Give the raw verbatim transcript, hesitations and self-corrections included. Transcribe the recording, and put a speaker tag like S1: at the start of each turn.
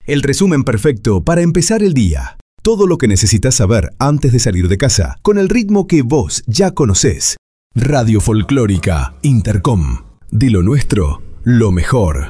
S1: El resumen perfecto para empezar el día. Todo lo que necesitas saber antes de salir de casa, con el ritmo que vos ya conocés. Radio Folclórica Intercom. De lo nuestro, lo mejor.